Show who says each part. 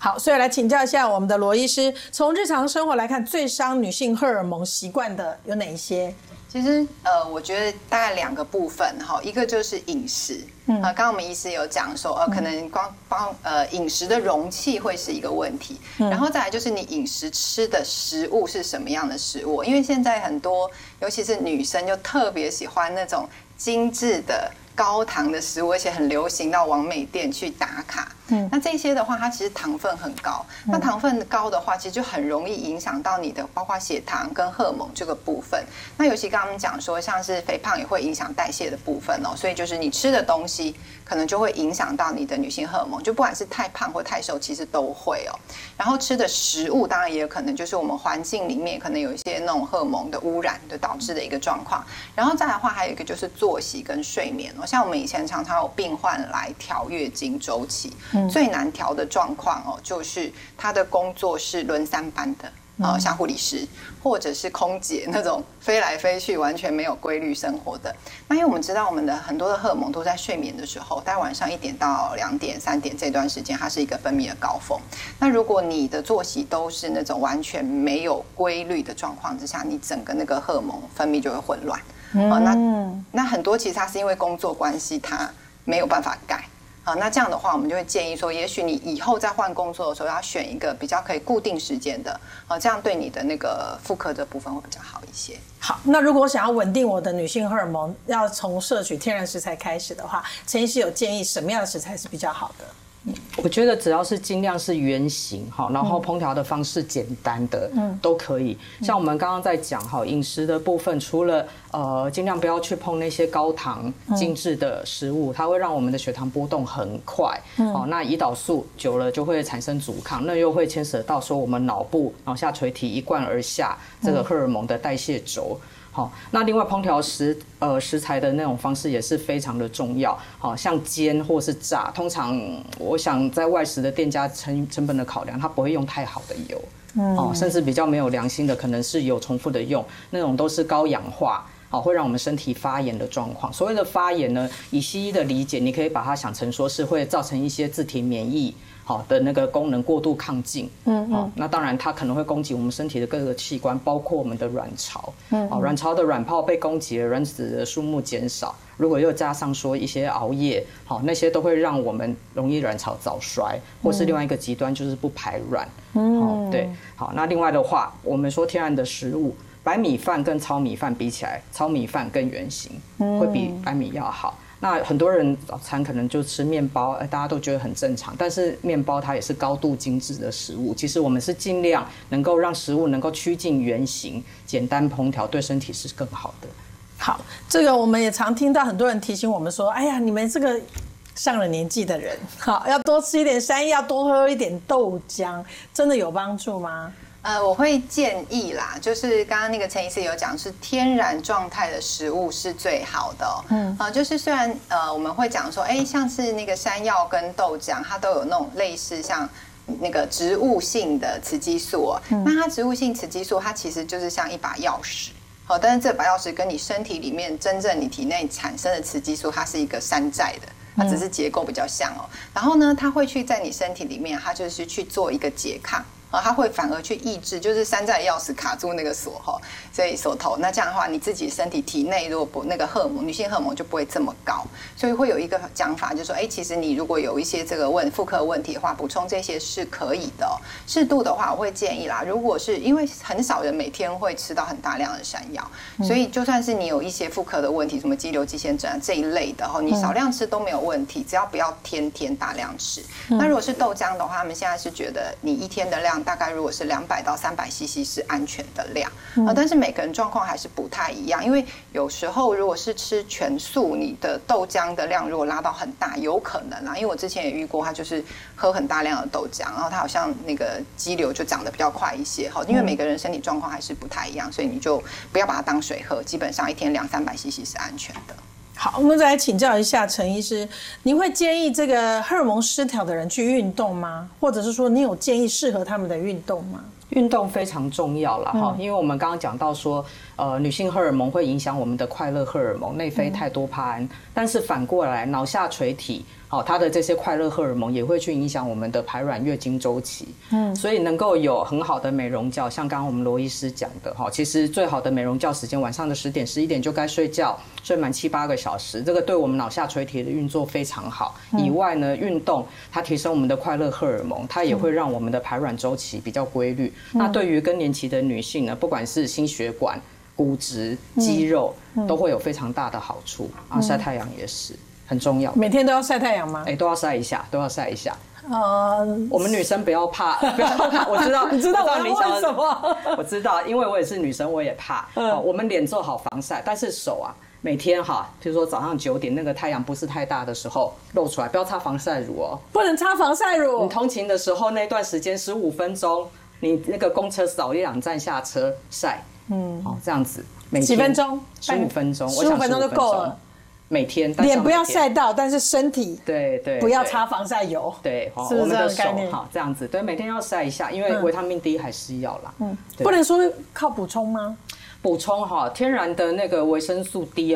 Speaker 1: 好，所以来请教一下我们的罗医师，从日常生活来看，最伤女性荷尔蒙习惯的有哪一些？
Speaker 2: 其实我觉得大概2个部分哈，一个就是饮食，刚刚我们医师有讲说，可能光饮食的容器会是一个问题，然后再来就是你饮食吃的食物是什么样的食物，因为现在很多尤其是女生就特别喜欢那种精致的高糖的食物，而且很流行到网美店去打卡。那这些的话，它其实糖分很高。那糖分高的话，其实就很容易影响到你的，包括血糖跟荷尔蒙这个部分。那尤其刚刚讲说，像是肥胖也会影响代谢的部分哦，所以就是你吃的东西可能就会影响到你的女性荷尔蒙，就不管是太胖或太瘦，其实都会哦。然后吃的食物当然也有可能就是我们环境里面可能有一些那种荷尔蒙的污染的导致的一个状况。然后再来的话，还有一个就是作息跟睡眠哦，像我们以前常常有病患来调月经周期。最难调的状况哦，就是他的工作是轮3班的像护理师或者是空姐那种飞来飞去完全没有规律生活的。那因为我们知道我们的很多的荷尔蒙都在睡眠的时候，大概晚上1点到2点、3点这段时间，它是一个分泌的高峰。那如果你的作息都是那种完全没有规律的状况之下，你整个那个荷尔蒙分泌就会混乱。那很多其实它是因为工作关系，它没有办法改。那这样的话，我们就会建议说，也许你以后在换工作的时候，要选一个比较可以固定时间的，这样对你的那个妇科的部分会比较好一些。
Speaker 1: 好，那如果我想要稳定我的女性荷尔蒙，要从摄取天然食材开始的话，陈医师有建议什么样的食材是比较好的？
Speaker 3: 我觉得只要是尽量是圆形哈，然后烹调的方式简单的，都可以。像我们刚刚在讲哈，饮食的部分，除了尽量不要去碰那些高糖精致的食物，它会让我们的血糖波动很快。那胰岛素久了就会产生阻抗，那又会牵扯到说我们脑部脑下垂体一贯而下这个荷尔蒙的代谢轴。好，那另外烹调食材的那种方式也是非常的重要。好，像煎或是炸，通常我想在外食的店家成本的考量，它不会用太好的油，甚至比较没有良心的，可能是有重复的用，那种都是高氧化。会让我们身体发炎的状况。所谓的发炎呢，以西医的理解，你可以把它想成说是会造成一些自体免疫的那个功能过度亢进。那当然它可能会攻击我们身体的各个器官，包括我们的卵巢。卵巢的卵泡被攻击了，卵子的数目减少。如果又加上说一些熬夜，那些都会让我们容易卵巢早衰，或是另外一个极端就是不排卵。对，好，那另外的话，我们说天然的食物。白米饭跟糙米饭比起来，糙米饭更原形，会比白米要好。那很多人早餐可能就吃面包，大家都觉得很正常。但是面包它也是高度精致的食物，其实我们是尽量能够让食物能够趋近原形，简单烹调，对身体是更好的。
Speaker 1: 好，这个我们也常听到很多人提醒我们说，哎呀，你们这个上了年纪的人，好，要多吃一点山药，多喝一点豆浆，真的有帮助吗？
Speaker 2: 我会建议啦，就是刚刚那个陈医师有讲，是天然状态的食物是最好的。就是虽然我们会讲说，像是那个山药跟豆浆，它都有那种类似像那个植物性的雌激素那它植物性雌激素，它其实就是像一把钥匙。但是这把钥匙跟你身体里面真正你体内产生的雌激素，它是一个山寨的。它只是结构比较像然后呢，它会去在你身体里面，它就是去做一个拮抗。它会反而去抑制，就是山寨钥匙卡住那个锁所以锁头。那这样的话，你自己身体体内如果不那个荷尔蒙，女性荷尔蒙就不会这么高。所以会有一个讲法，就是说，其实你如果有一些这个妇科问题的话，补充这些是可以的。适度的话，我会建议啦。如果是因为很少人每天会吃到很大量的山药，所以就算是你有一些妇科的问题，什么肌瘤、肌腺症这一类的你少量吃都没有问题，只要不要天天大量吃。那如果是豆浆的话，他们现在是觉得你一天的量大概如果是200到300 CC 是安全的量但是每个人状况还是不太一样，因为有时候如果是吃全素，你的豆浆的量如果拉到很大，有可能因为我之前也遇过，他就是喝很大量的豆浆，然后他好像那个肌瘤就长得比较快一些因为每个人身体状况还是不太一样，所以你就不要把它当水喝，基本上一天200-300 CC 是安全的。
Speaker 1: 好，我们再来请教一下陈医师，您会建议这个荷尔蒙失调的人去运动吗？或者是说，你有建议适合他们的运动吗？
Speaker 3: 运动非常重要啦因为我们刚刚讲到说， 女性荷尔蒙会影响我们的快乐荷尔蒙内啡肽多巴胺，但是反过来脑下垂体它的这些快乐荷尔蒙也会去影响我们的排卵月经周期。所以能够有很好的美容觉，像刚刚我们罗医师讲的其实最好的美容觉时间晚上的10点11点就该睡觉，睡满7、8个小时，这个对我们脑下垂体的运作非常好。以外呢，运动它提升我们的快乐荷尔蒙，它也会让我们的排卵周期比较规律。那对于更年期的女性呢，不管是心血管、骨质、肌肉，都会有非常大的好处啊。晒太阳也是很重要。
Speaker 1: 每天都要晒太阳吗？
Speaker 3: 都要晒一下，都要晒一下。我们女生不要怕，不要怕。我知道，
Speaker 1: 你知道我
Speaker 3: 你
Speaker 1: 想什么？
Speaker 3: 我知道，因为我也是女生，我也怕。我们脸做好防晒，但是手啊，每天比如说早上9点那个太阳不是太大的时候露出来，不要擦防晒乳哦。
Speaker 1: 不能擦防晒乳。
Speaker 3: 你通勤的时候那段时间15分钟，你那个公车少1、2站下车晒，这样子，每天
Speaker 1: 几分钟
Speaker 3: ？15分钟
Speaker 1: ，15分钟就够了。
Speaker 3: 每天
Speaker 1: 脸不要晒到，但是身体
Speaker 3: 对
Speaker 1: 不要擦防晒油。
Speaker 3: 对，
Speaker 1: 是不是这样的概念？
Speaker 3: 这样子，对，每天要晒一下，因为维他命 D 还是要啦。
Speaker 1: 不能说靠补充吗？
Speaker 3: 补充天然的那个维生素 D